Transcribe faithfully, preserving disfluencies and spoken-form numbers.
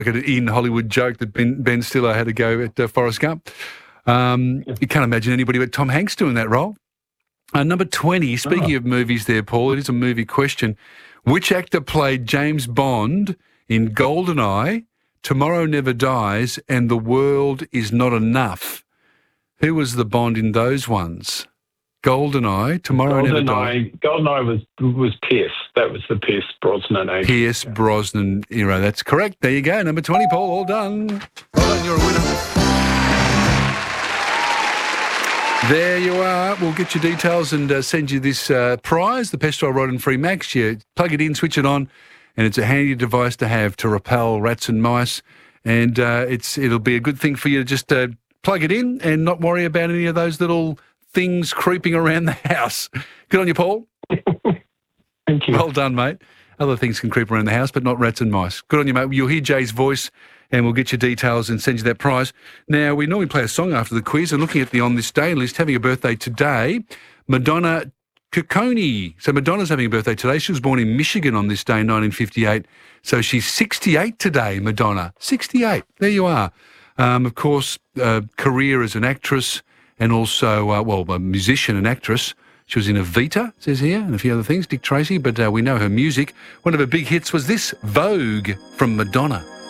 an in Hollywood joke that Ben, Ben Stiller had to go at uh, Forrest Gump. Um, you can't imagine anybody but Tom Hanks doing that role. Uh, number twenty, speaking Oh. of movies there, Paul, it is a movie question. Which actor played James Bond in GoldenEye, Tomorrow Never Dies, and The World Is Not Enough? Who was the Bond in those ones? GoldenEye, Tomorrow Never Dies. GoldenEye, GoldenEye was was Pierce. That was the Pierce Brosnan age. Pierce Brosnan era. That's correct. There you go. Number twenty, Paul. All done. Well done. You're a winner. There you are. We'll get your details and uh, send you this uh, prize, the Pestroll Rod and Free Max. You plug it in, switch it on, and it's a handy device to have to repel rats and mice. And uh, it's it'll be a good thing for you to just uh, plug it in and not worry about any of those little things creeping around the house. Good on you, Paul. Thank you. Well done, mate. Other things can creep around the house, but not rats and mice. Good on you, mate. You'll hear Jay's voice, and we'll get your details and send you that prize. Now, we normally play a song after the quiz, and looking at the On This Day list, having a birthday today, Madonna Ciccone. So Madonna's having a birthday today. She was born in Michigan on this day in nineteen fifty-eight. So she's sixty-eight today, Madonna. sixty-eight. There you are. Um, of course, uh, career as an actress and also, uh, well, a musician and actress. She was in Evita, it says here, and a few other things, Dick Tracy, but uh, we know her music. One of her big hits was this, Vogue, from Madonna.